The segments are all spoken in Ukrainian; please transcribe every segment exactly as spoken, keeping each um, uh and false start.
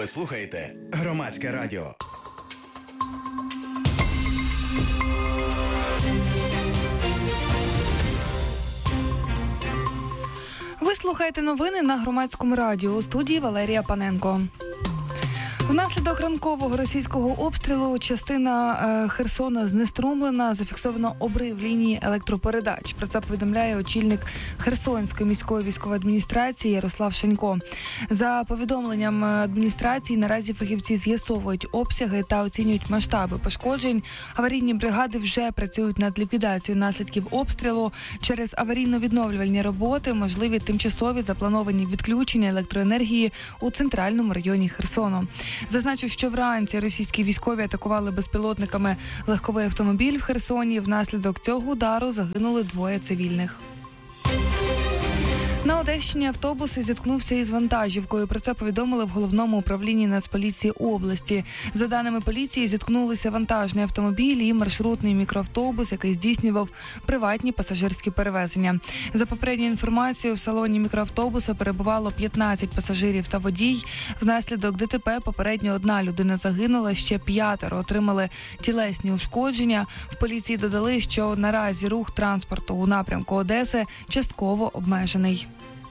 Ви слухаєте Громадське радіо. Ви слухаєте новини на Громадському радіо. У студії Валерія Паненко. Внаслідок ранкового російського обстрілу частина е, Херсона знеструмлена, зафіксовано обрив лінії електропередач. Про це повідомляє очільник Херсонської міської військової адміністрації Ярослав Шанько. За повідомленням адміністрації, наразі фахівці з'ясовують обсяги та оцінюють масштаби пошкоджень. Аварійні бригади вже працюють над ліквідацією наслідків обстрілу. Через аварійно-відновлювальні роботи можливі тимчасові заплановані відключення електроенергії у центральному районі Херсону. Зазначу, що вранці російські військові атакували безпілотниками легковий автомобіль в Херсоні. Внаслідок цього удару загинули двоє цивільних. На Одещині автобус зіткнувся із вантажівкою. Про це повідомили в Головному управлінні Нацполіції області. За даними поліції, зіткнулися вантажний автомобіль і маршрутний мікроавтобус, який здійснював приватні пасажирські перевезення. За попередньою інформацією, в салоні мікроавтобуса перебувало п'ятнадцять пасажирів та водій. Внаслідок ДТП попередньо одна людина загинула, ще п'ятеро отримали тілесні ушкодження. В поліції додали, що наразі рух транспорту у напрямку Одеси частково обмежений.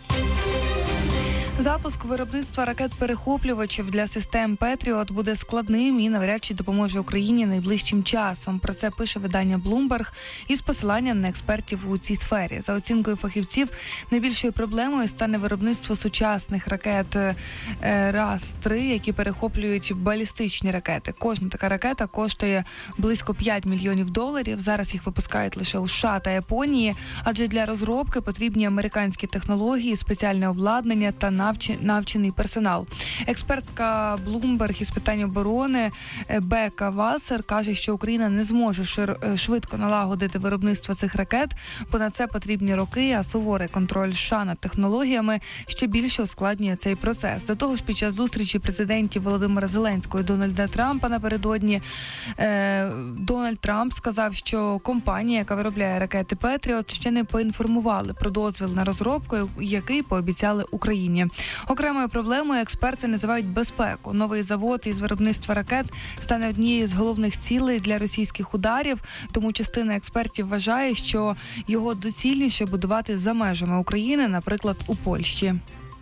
Запуск виробництва ракет-перехоплювачів для систем «Петріот» буде складним і навряд чи допоможе Україні найближчим часом. Про це пише видання Bloomberg із посиланням на експертів у цій сфері. За оцінкою фахівців, найбільшою проблемою стане виробництво сучасних ракет РАС-три, які перехоплюють балістичні ракети. Кожна така ракета коштує близько п'ять мільйонів доларів. Зараз їх випускають лише у США та Японії, адже для розробки потрібні американські технології, спеціальне обладнання та навчання. навчений персонал. Експертка Bloomberg із питань оборони Бека Вассер каже, що Україна не зможе шир... швидко налагодити виробництво цих ракет, бо на це потрібні роки, а суворий контроль США над технологіями ще більше ускладнює цей процес. До того ж, під час зустрічі президентів Володимира Зеленського і Дональда Трампа напередодні е... Дональд Трамп сказав, що компанія, яка виробляє ракети «Петріот», ще не поінформували про дозвіл на розробку, який пообіцяли Україні. Окремою проблемою експерти називають безпеку. Новий завод із виробництва ракет стане однією з головних цілей для російських ударів, тому частина експертів вважає, що його доцільніше будувати за межами України, наприклад, у Польщі.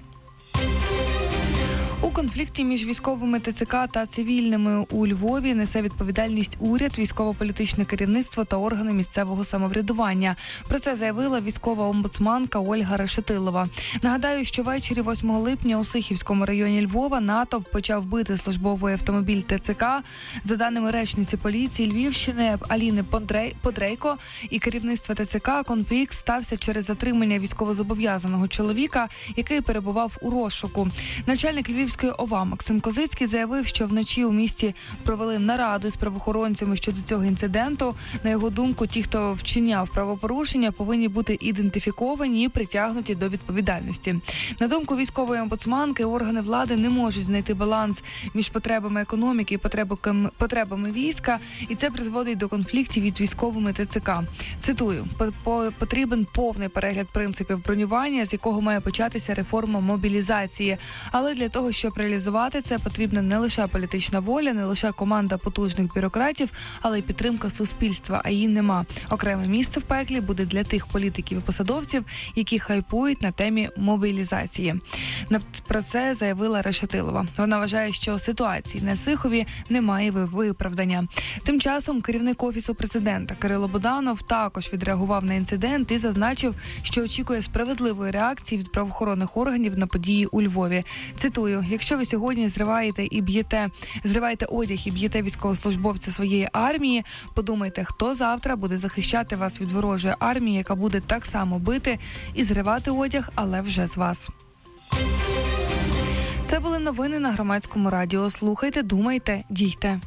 У конфлікті між військовими ТЦК та цивільними у Львові несе відповідальність уряд, військово-політичне керівництво та органи місцевого самоврядування. Про це заявила військова омбудсманка Ольга Решетилова. Нагадаю, що ввечері восьмого липня у Сихівському районі Львова натовп почав бити службовий автомобіль ТЦК. За даними речниці поліції Львівщини Аліни Подрейко і керівництва ТЦК, конфлікт стався через затримання військовозобов'язаного чоловіка, який перебував у розшуку. Начальник Львівської ОВА Максим Козицький заявив, що вночі у місті провели нараду з правоохоронцями щодо цього інциденту. На його думку, ті, хто вчиняв правопорушення, повинні бути ідентифіковані і притягнуті до відповідальності. На думку військової омбудсманки, органи влади не можуть знайти баланс між потребами економіки і потребами війська, і це призводить до конфліктів із військовими ТЦК. Цитую: «Потрібен повний перегляд принципів бронювання, з якого має початися реформа мобілізації. Але для того, щоб реалізувати це, потрібна не лише політична воля, не лише команда потужних бюрократів, але й підтримка суспільства, а її нема. Окреме місце в пеклі буде для тих політиків і посадовців, які хайпують на темі мобілізації». Про це заявила Решетилова. Вона вважає, що ситуації на Сихові немає виправдання. Тим часом керівник Офісу президента Кирило Буданов також відреагував на інцидент і зазначив, що очікує справедливої реакції від правоохоронних органів на події у Львові. Цитую: «Якщо ви сьогодні зриваєте і б'єте, зриваєте одяг і б'єте військовослужбовця своєї армії, подумайте, хто завтра буде захищати вас від ворожої армії, яка буде так само бити і зривати одяг, але вже з вас». Це були новини на Громадському радіо. Слухайте, думайте, дійте.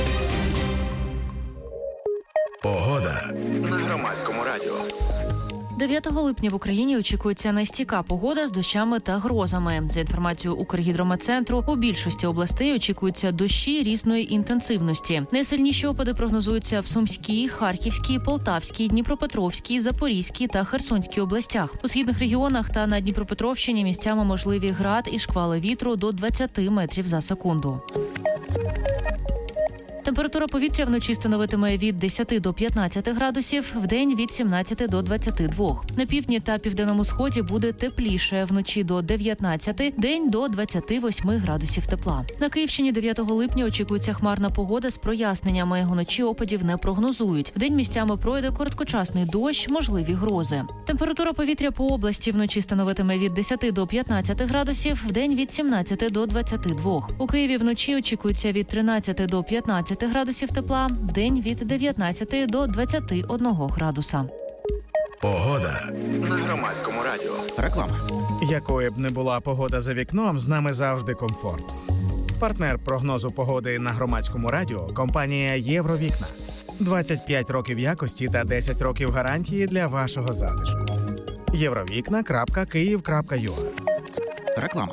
Погода на Громадському радіо. дев'ятого липня в Україні очікується нестійка погода з дощами та грозами. За інформацією Укргідрометцентру, у більшості областей очікуються дощі різної інтенсивності. Найсильніші опади прогнозуються в Сумській, Харківській, Полтавській, Дніпропетровській, Запорізькій та Херсонській областях. У східних регіонах та на Дніпропетровщині місцями можливі град і шквали вітру до двадцяти метрів за секунду. Температура повітря вночі становитиме від десяти до п'ятнадцяти градусів, вдень від сімнадцяти до двадцяти двох. На півдні та південному сході буде тепліше, вночі до дев'ятнадцяти, день до двадцяти восьми градусів тепла. На Київщині дев'ятого липня очікується хмарна погода з проясненнями. Уночі опадів не прогнозують. Вдень місцями пройде короткочасний дощ, можливі грози. Температура повітря по області вночі становитиме від десяти до п'ятнадцяти градусів, вдень від сімнадцяти до двадцяти двох. У Києві вночі очікується від тринадцяти до п'ятнадцяти градусів тепла, вдень від дев'ятнадцяти до двадцяти одного градуса. Погода на Громадському радіо. Реклама. Якою б не була погода за вікном, з нами завжди комфортно. Партнер прогнозу погоди на Громадському радіо – компанія «Євровікна». двадцять п'ять років якості та десять років гарантії для вашого затишку. євровікна крапка київ крапка ю а. Реклама.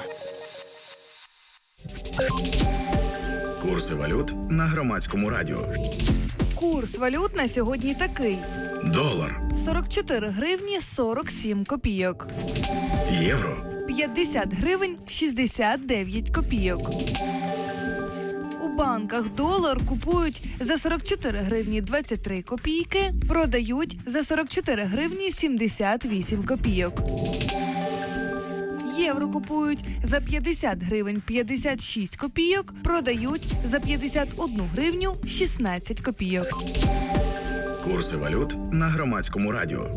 Курси валют на Громадському радіо. Курс валют на сьогодні такий. Долар. сорок чотири гривні сорок сім копійок. Євро. п'ятдесят гривень шістдесят дев'ять копійок. У банках долар купують за сорок чотири гривні двадцять три копійки, продають за сорок чотири гривні сімдесят вісім копійок. Євро купують за п'ятдесят гривень п'ятдесят шість копійок, продають за п'ятдесят одну гривню шістнадцять копійок. Курси валют на Громадському радіо.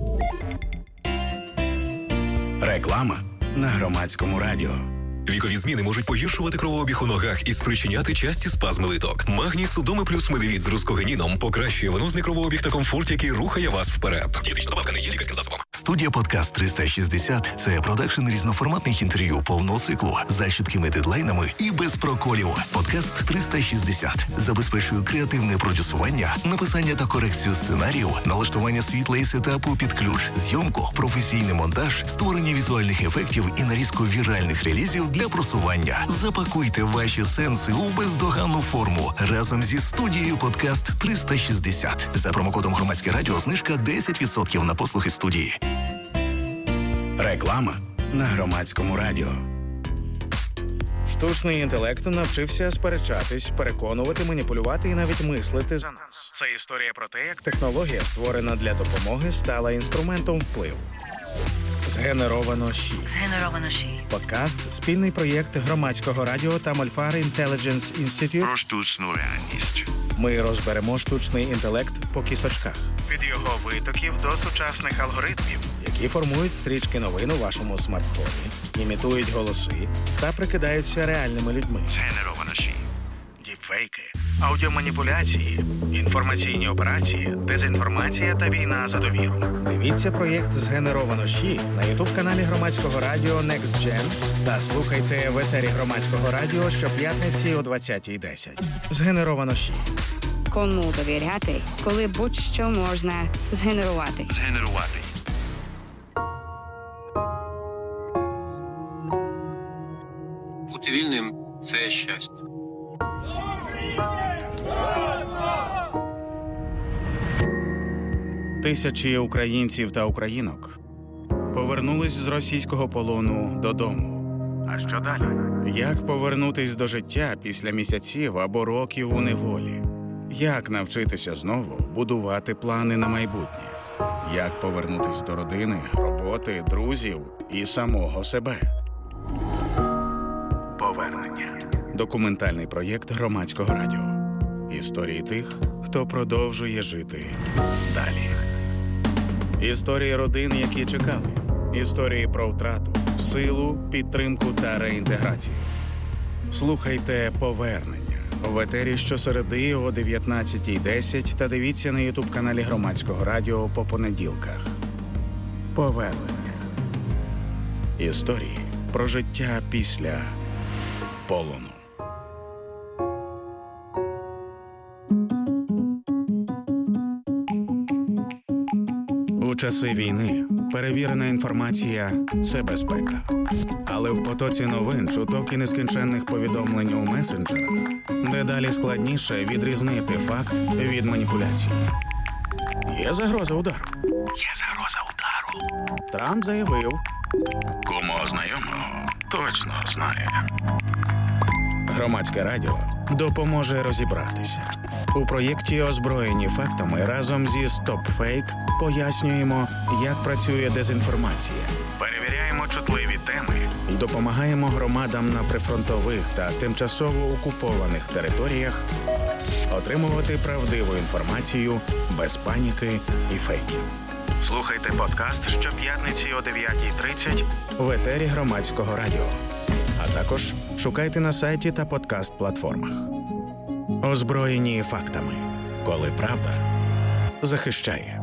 Реклама на Громадському радіо. Вікові зміни можуть погіршувати кровообіг у ногах і спричиняти часті спазми литок. Магній Судоми плюс медивіт з рускогеніном покращує венозний кровообіг та комфорт, який рухає вас вперед. Дієтична добавка не є лікарським засобом. Студія «Подкаст триста шістдесят» – це продакшн різноформатних інтерв'ю повного циклу за чіткими дедлайнами і без проколів. «Подкаст триста шістдесят» забезпечує креативне продюсування, написання та корекцію сценарію, налаштування світла і сетапу під ключ, зйомку, професійний монтаж, створення візуальних ефектів і нарізку віральних релізів для просування. Запакуйте ваші сенси у бездоганну форму разом зі студією «Подкаст триста шістдесят». За промокодом «Громадське радіо» знижка десять відсотків на послуги студії. Реклама на Громадському радіо. Штучний інтелект навчився сперечатись, переконувати, маніпулювати і навіть мислити за нас. Це історія про те, як технологія, створена для допомоги, стала інструментом впливу. Згенеровано ЩІ. Згенеровано ЩІ. Подкаст – спільний проєкт Громадського радіо та Мольфар Intelligence Institute. Про штучну реальність. Ми розберемо штучний інтелект по кісточках. Від його витоків до сучасних алгоритмів, які формують стрічки новин у вашому смартфоні, імітують голоси та прикидаються реальними людьми. Згенеровано ЩІ. Діпфейки, аудіоманіпуляції, інформаційні операції, дезінформація та війна за довіру. Дивіться проєкт «Згенеровано ЩІ» на ютуб-каналі Громадського радіо Next Gen та слухайте в етері Громадського радіо щоп'ятниці о двадцятій десять. «Згенеровано ЩІ». Кому довіряти, коли будь-що можна згенерувати. Згенерувати. Бути вільним – це щастя. Тисячі українців та українок повернулись з російського полону додому. А що далі? Як повернутись до життя після місяців або років у неволі? Як навчитися знову будувати плани на майбутнє? Як повернутись до родини, роботи, друзів і самого себе? Повернення. Документальний проєкт Громадського радіо. Історії тих, хто продовжує жити далі. Історії родин, які чекали. Історії про втрату, силу, підтримку та реінтеграцію. Слухайте «Повернення» в етері щосереди о дев'ятнадцятій десять та дивіться на ютуб-каналі Громадського радіо по понеділках. «Повернення». Історії про життя після полону. У часи війни Перевірена інформація – це безпека. Але в потоці новин, чуток і нескінченних повідомлень у месенджерах дедалі складніше відрізнити факт від маніпуляції. Є загроза удару. Є загроза удару. Трамп заявив. Кому знайомого точно знає. Громадське радіо допоможе розібратися. У проєкті «Озброєні фактами» разом зі «Стоп-фейк» пояснюємо, як працює дезінформація. Перевіряємо чутливі теми. І допомагаємо громадам на прифронтових та тимчасово окупованих територіях отримувати правдиву інформацію без паніки і фейків. Слухайте подкаст щоп'ятниці о дев'ятій тридцять в етері Громадського радіо. А також шукайте на сайті та подкаст-платформах. Озброєні фактами. Коли правда захищає.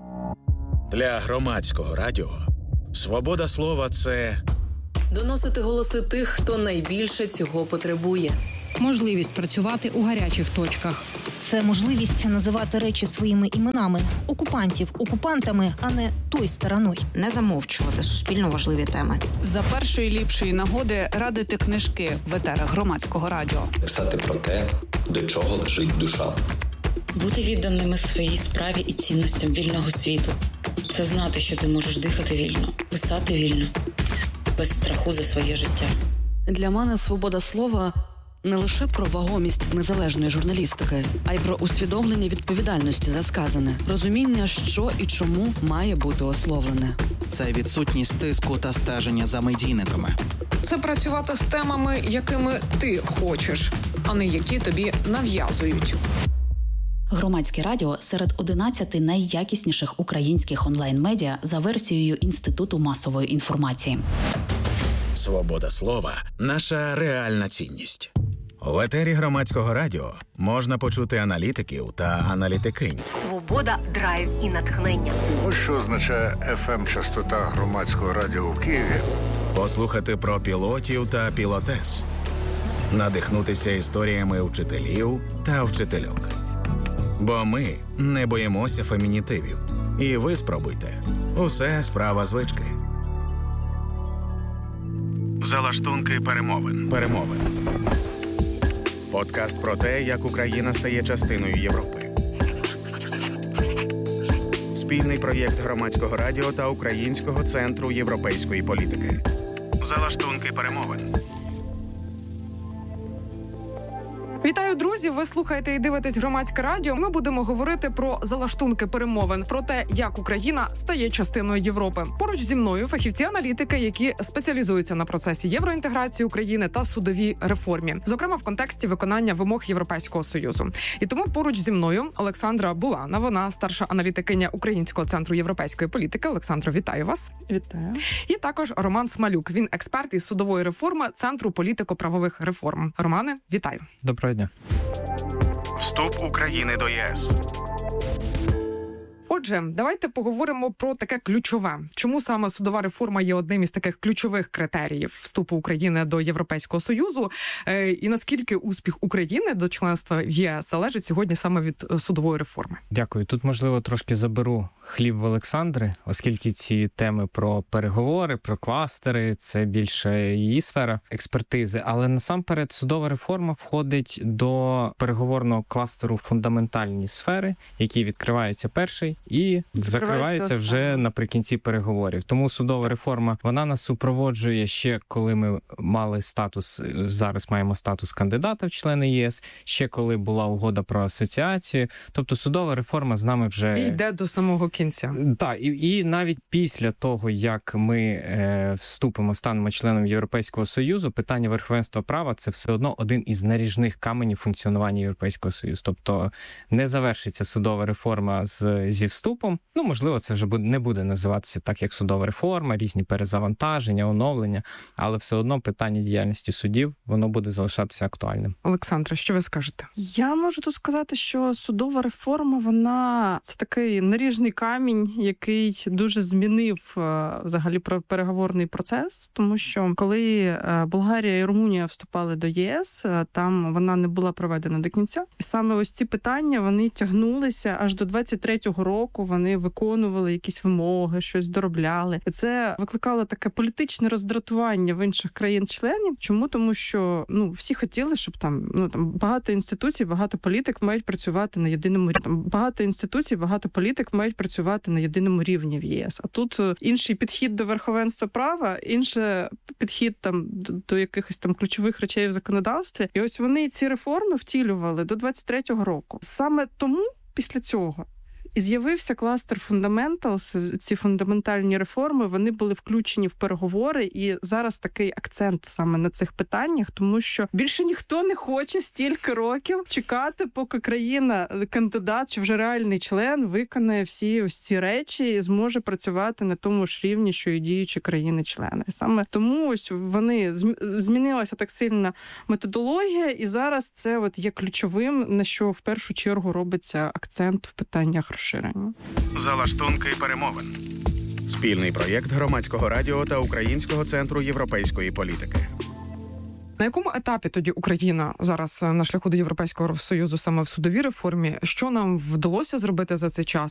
Для Громадського радіо свобода слова – це доносити голоси тих, хто найбільше цього потребує. Можливість працювати у гарячих точках. Це можливість називати речі своїми іменами. Окупантів окупантами, а не той стороною. Не замовчувати суспільно важливі теми. За першої ліпшої нагоди радити книжки в етерах Громадського радіо. Писати про те, до чого лежить душа. Бути відданими своїй справі і цінностям вільного світу. Це знати, що ти можеш дихати вільно, писати вільно, без страху за своє життя. Для мене свобода слова – не лише про вагомість незалежної журналістики, а й про усвідомлення відповідальності за сказане, розуміння, що і чому має бути ословлене. Це відсутність тиску та стеження за медійниками. Це працювати з темами, якими ти хочеш, а не які тобі нав'язують. Громадське радіо серед одинадцяти найякісніших українських онлайн-медіа за версією Інституту масової інформації. Свобода слова – наша реальна цінність. В етері Громадського радіо можна почути аналітиків та аналітикинь. Свобода, драйв і натхнення. Ось що означає еф ем-частота Громадського радіо в Києві. Послухати про пілотів та пілотес. Надихнутися історіями вчителів та вчительок. Бо ми не боїмося фемінітивів. І ви спробуйте. Усе справа звички. Залаштунки перемовин. Перемовин. Подкаст про те, як Україна стає частиною Європи. Спільний проєкт Громадського радіо та Українського центру європейської політики. Залаштунки перемовин. Вітаю, друзі! Ви слухаєте і дивитесь Громадське радіо. Ми будемо говорити про залаштунки перемовин, про те, як Україна стає частиною Європи. Поруч зі мною фахівці-аналітики, які спеціалізуються на процесі євроінтеграції України та судовій реформі, зокрема в контексті виконання вимог Європейського Союзу. І тому поруч зі мною Олександра Булана, вона старша аналітикиня Українського центру європейської політики. Олександро, вітаю вас! Вітаю. І також Роман Смалюк. Він експерт із судової реформи Центру політико-правових реформ. Романе, вітаю! Доброго дня. Вступ України до ЄС. Отже, давайте поговоримо про таке ключове. Чому саме судова реформа є одним із таких ключових критеріїв вступу України до Європейського Союзу? І наскільки успіх України до членства в ЄС залежить сьогодні саме від судової реформи? Дякую. Тут, можливо, трошки заберу хліб в Олександри, оскільки ці теми про переговори, про кластери – це більше її сфера експертизи. Але насамперед судова реформа входить до переговорного кластеру фундаментальні сфери, який відкривається перший і закривається вже наприкінці переговорів. Тому судова реформа, вона нас супроводжує ще, коли ми мали статус, зараз маємо статус кандидата в члени ЄС, ще коли була угода про асоціацію. Тобто судова реформа з нами вже... І йде до самого кінця. Так, і, і навіть після того, як ми е, вступимо, станемо членом Європейського Союзу, питання верховенства права – це все одно один із наріжних каменів функціонування Європейського Союзу. Тобто не завершиться судова реформа з, зі вступом. Ну, можливо, це вже буде, не буде називатися так, як судова реформа, різні перезавантаження, оновлення, але все одно питання діяльності судів, воно буде залишатися актуальним. Олександра, що ви скажете? Я можу тут сказати, що судова реформа, вона це такий наріжний камінь, який дуже змінив взагалі переговорний процес, тому що коли Болгарія і Румунія вступали до ЄС, там вона не була проведена до кінця. І саме ось ці питання, вони тягнулися аж до двадцять третього року, року вони виконували якісь вимоги, щось доробляли. І це викликало таке політичне роздратування в інших країн-членів. Чому? Тому що ну всі хотіли, щоб там ну там багато інституцій, багато політик мають працювати на єдиному рівні. Там багато інституцій, багато політик мають працювати на єдиному рівні в ЄС. А тут інший підхід до верховенства права, інший підхід там до, до якихось там ключових речей в законодавстві. І ось вони ці реформи втілювали до двадцять третього року. Саме тому після цього і з'явився кластер Fundamentals, ці фундаментальні реформи, вони були включені в переговори, і зараз такий акцент саме на цих питаннях, тому що більше ніхто не хоче стільки років чекати, поки країна, кандидат чи вже реальний член виконає всі ось ці речі і зможе працювати на тому ж рівні, що і діючі країни-члени. Саме тому ось вони змінилася так сильно методологія, і зараз це от є ключовим, на що в першу чергу робиться акцент в питаннях розширення. Залаштунки перемовин. Спільний проєкт Громадського радіо та Українського центру європейської політики. На якому етапі тоді Україна зараз на шляху до Європейського Союзу саме в судовій реформі? Що нам вдалося зробити за цей час?